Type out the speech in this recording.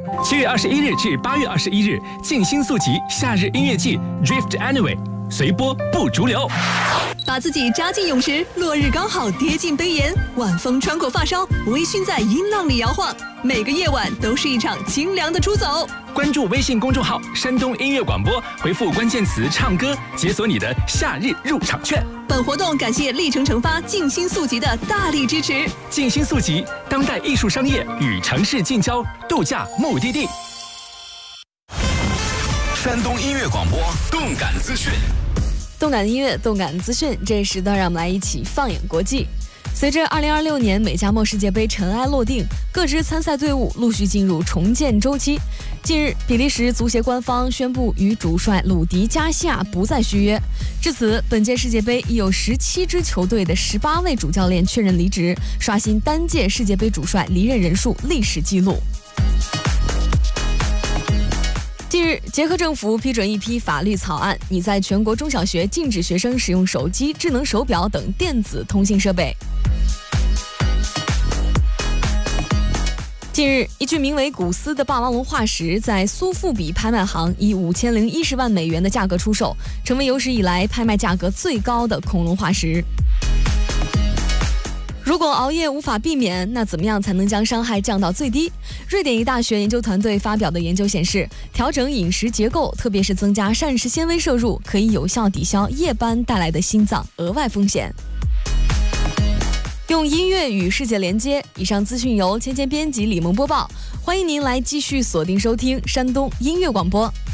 7月21日至8月21日，静心速集夏日音乐季 Drift Anyway， 随波不逐流。 把自己扎进泳池，落日刚好跌进杯沿，晚风穿过发梢，微醺在音浪里摇晃。每个夜晚都是一场清凉的出走。 关注微信公众号山东音乐广播，回复关键词唱歌，解锁你的夏日入场券。 本活动感谢历程成发静心速集的大力支持。 静心速集，当代艺术商业与城市近郊度假目的地。 山东音乐广播动感资讯。 动感音乐，动感资讯，这时段让我们来一起放眼国际。随着2026年美加墨世界杯尘埃落定，各支参赛队伍陆续进入重建周期。近日，比利时足协官方宣布与主帅鲁迪加西亚不再续约。至此，本届世界杯已有17支球队的18位主教练确认离职，刷新单届世界杯主帅离任人数历史纪录。近日，捷克政府批准一批法律草案，拟在全国中小学禁止学生使用手机、智能手表等电子通信设备。近日，一具名为古斯的霸王龙化石在苏富比拍卖行以5010万美元的价格出售，成为有史以来拍卖价格最高的恐龙化石。如果熬夜无法避免，那怎么样才能将伤害降到最低？瑞典一大学研究团队发表的研究显示，调整饮食结构，特别是增加膳食纤维摄入，可以有效抵消夜班带来的心脏额外风险。用音乐与世界连接。以上资讯由芊芊编辑，李萌播报。欢迎您来继续锁定收听山东音乐广播。